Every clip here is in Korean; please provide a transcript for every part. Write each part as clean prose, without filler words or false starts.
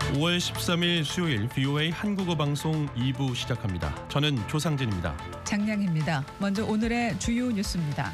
5월 13일 수요일 VOA 한국어 방송 2부 시작합니다. 저는 조상진입니다. 장량입니다. 먼저 오늘의 주요 뉴스입니다.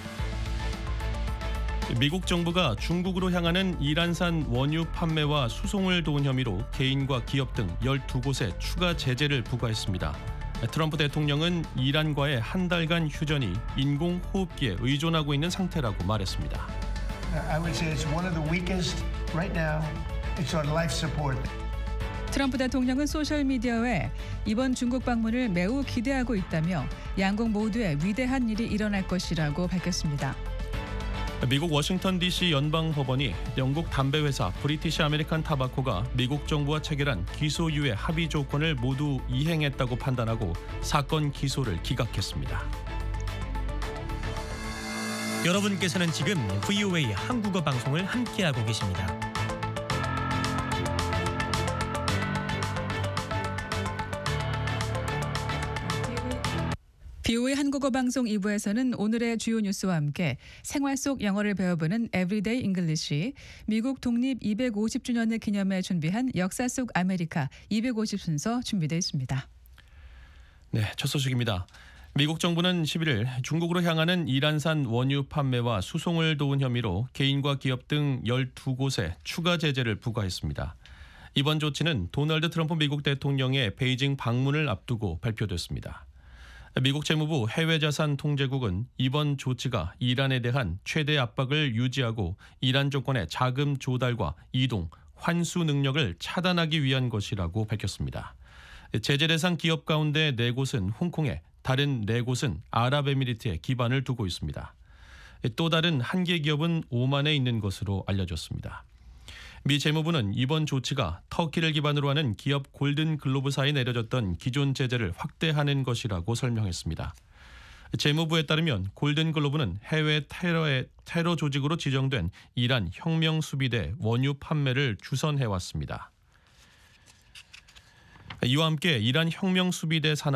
미국 정부가 중국으로 향하는 이란산 원유 판매와 수송을 도운 혐의로 개인과 기업 등 12곳에 추가 제재를 부과했습니다. 트럼프 대통령은 이란과의 한 달간 휴전이 인공호흡기에 의존하고 있는 상태라고 말했습니다. I would say it's one of the weakest right now. It's on life support. 트럼프 대통령은 소셜미디어에 이번 중국 방문을 매우 기대하고 있다며 양국 모두에 위대한 일이 일어날 것이라고 밝혔습니다. 미국 워싱턴 DC 연방법원이 영국 담배 회사 브리티시 아메리칸 타바코가 미국 정부와 체결한 기소유예 합의 조건을 모두 이행했다고 판단하고 사건 기소를 기각했습니다. 여러분께서는 지금 VOA 한국어 방송을 함께하고 계십니다. VOA 한국어 방송 2부에서는 오늘의 주요 뉴스와 함께 생활 속 영어를 배워보는 Everyday English, 미국 독립 250주년을 기념해 준비한 역사 속 아메리카 250 순서 준비되어 있습니다. 네, 첫 소식입니다. 미국 정부는 11일 중국으로 향하는 이란산 원유 판매와 수송을 도운 혐의로 개인과 기업 등 12곳에 추가 제재를 부과했습니다. 이번 조치는 도널드 트럼프 미국 대통령의 베이징 방문을 앞두고 발표됐습니다. 미국 재무부 해외자산 통제국은 이번 조치가 이란에 대한 최대 압박을 유지하고 이란 정권의 자금 조달과 이동, 환수 능력을 차단하기 위한 것이라고 밝혔습니다. 제재 대상 기업 가운데 4곳은 홍콩에, 다른 4곳은 아랍에미리트에 기반을 두고 있습니다. 또 다른 한 개 기업은 오만에 있는 것으로 알려졌습니다. 미 재무부는 이번 조치가 터키를 기반으로 하는 기업 골든 글로브사에 내려졌던 기존 제재를 확대하는 것이라고 설명했습니다. 재무부에 따르면 골든 글로브는 해외 테러 조직으로 지정된 이란 혁명수비대 원유 판매를 주선해왔습니다. 이와 함께 이란 혁명수비대 산하